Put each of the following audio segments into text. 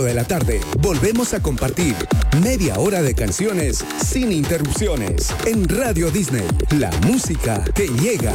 de la tarde, volvemos a compartir media hora de canciones sin interrupciones en Radio Disney, la música que llega.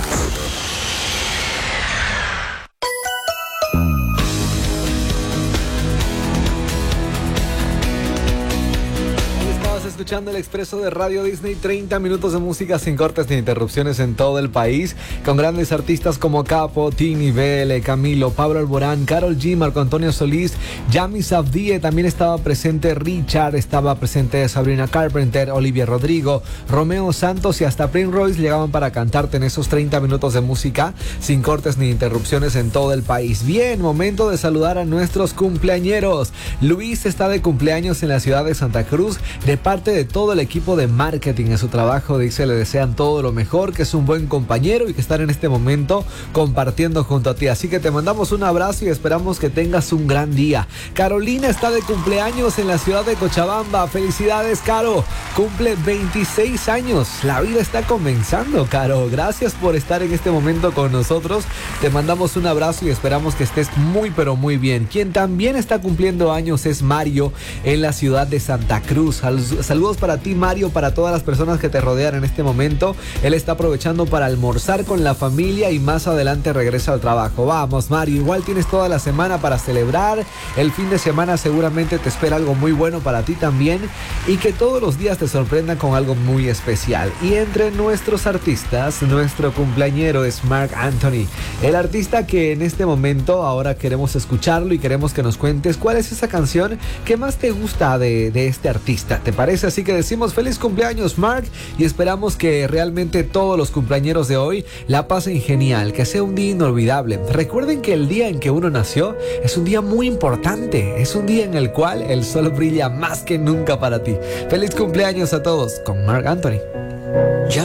Escuchando el expreso de Radio Disney, 30 minutos de música sin cortes ni interrupciones en todo el país, con grandes artistas como Capo, Tini, Vele, Camilo, Pablo Alborán, Karol G, Marco Antonio Solís, Yami Sabdie, también estaba presente Richard, estaba presente Sabrina Carpenter, Olivia Rodrigo, Romeo Santos y hasta Prince Royce llegaban para cantarte en esos 30 minutos de música sin cortes ni interrupciones en todo el país. Bien, momento de saludar a nuestros cumpleañeros. Luis está de cumpleaños en la ciudad de Santa Cruz, de parte de todo el equipo de marketing en su trabajo. Dice, le desean todo lo mejor, que es un buen compañero y que están en este momento compartiendo junto a ti. Así que te mandamos un abrazo y esperamos que tengas un gran día. Carolina está de cumpleaños en la ciudad de Cochabamba. Felicidades, Caro. Cumple 26 años. La vida está comenzando, Caro. Gracias por estar en este momento con nosotros. Te mandamos un abrazo y esperamos que estés muy pero muy bien. Quien también está cumpliendo años es Mario en la ciudad de Santa Cruz. Saludos para ti, Mario, para todas las personas que te rodean en este momento. Él está aprovechando para almorzar con la familia y más adelante regresa al trabajo. Vamos, Mario, igual tienes toda la semana para celebrar. El fin de semana seguramente te espera algo muy bueno para ti también y que todos los días te sorprendan con algo muy especial. Y entre nuestros artistas, nuestro cumpleañero es Marc Anthony, el artista que en este momento ahora queremos escucharlo y queremos que nos cuentes cuál es esa canción que más te gusta de este artista. ¿Te parece? Así que decimos feliz cumpleaños, Marc, y esperamos que realmente todos los cumpleañeros de hoy la pasen genial, que sea un día inolvidable. Recuerden que el día en que uno nació es un día muy importante, es un día en el cual el sol brilla más que nunca para ti. Feliz cumpleaños a todos con Marc Anthony. Ya